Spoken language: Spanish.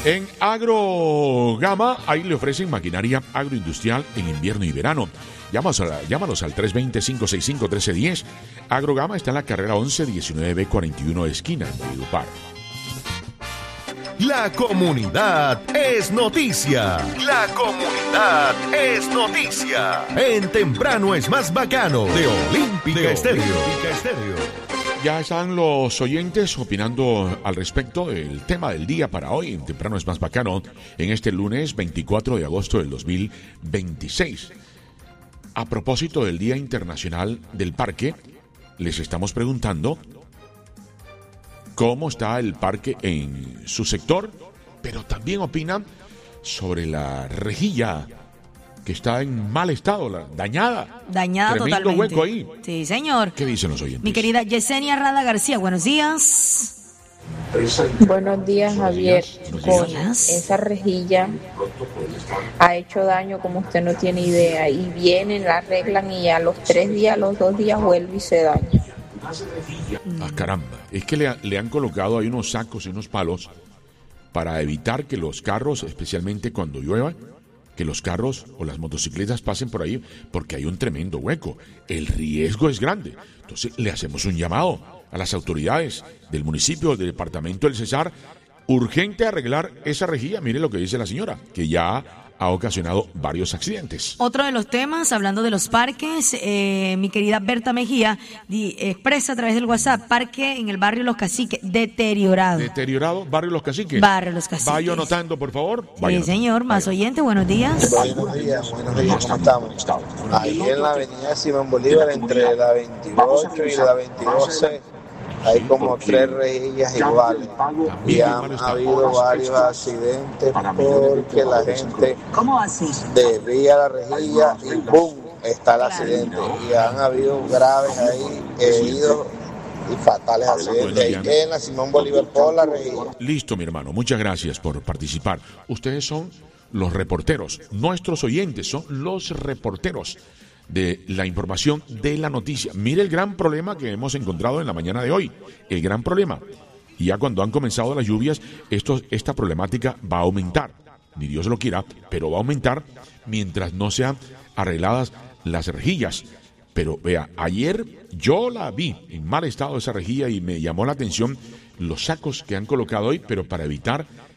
En Agrogama, ahí le ofrecen maquinaria agroindustrial en invierno y verano. Llámanos al 320-565-1310. Agrogama está en la carrera 11-19B41 esquina en Valledupar. La comunidad es noticia. La comunidad es noticia. En Temprano es más bacano de Olímpica Estéreo. Ya están los oyentes opinando al respecto del tema del día para hoy. En Temprano es más bacano en este lunes 24 de agosto del 2026. A propósito del Día Internacional del Parque, les estamos preguntando cómo está el parque en su sector, pero también opinan sobre la rejilla que está en mal estado, dañada. Dañada tremendo totalmente. Hueco ahí. Sí, señor. ¿Qué dicen los oyentes? Mi querida Yesenia Rada García, buenos días. Buenos días, Javier. Con esa rejilla ha hecho daño como usted no tiene idea. Y vienen, la arreglan y a los 3 días, a los 2 días vuelve y se daña. Ah, caramba. Es que le han colocado ahí unos sacos y unos palos para evitar que los carros, especialmente cuando llueva, que los carros o las motocicletas pasen por ahí, porque hay un tremendo hueco. El riesgo es grande. Entonces le hacemos un llamado a las autoridades del municipio, del departamento del Cesar, urgente arreglar esa rejilla. Mire lo que dice la señora, que ya ha ocasionado varios accidentes. Otro de los temas, hablando de los parques, mi querida Berta Mejía expresa a través del WhatsApp, parque en el barrio Los Caciques, deteriorado. ¿Deteriorado? ¿Barrio Los Caciques? Barrio Los Caciques. Vaya anotando, por favor. Sí, señor. Más oyente, buenos días. Buenos días, ¿cómo estamos? Ahí en la avenida Simón Bolívar, entre la 28 y la 22C, hay como 3 rejillas iguales y han habido varios accidentes porque la gente desvía la rejilla y ¡pum! Está el accidente y han habido graves ahí, heridos y fatales accidentes ahí en la Simón Bolívar por la rejilla. Listo, mi hermano, muchas gracias por participar. Ustedes son los reporteros, nuestros oyentes son los reporteros de la información de la noticia. Mire el gran problema que hemos encontrado en la mañana de hoy, el gran problema. Y ya cuando han comenzado las lluvias, esta problemática va a aumentar, ni Dios lo quiera, pero va a aumentar mientras no sean arregladas las rejillas. Pero vea, ayer yo la vi en mal estado esa rejilla y me llamó la atención los sacos que han colocado hoy, pero para evitar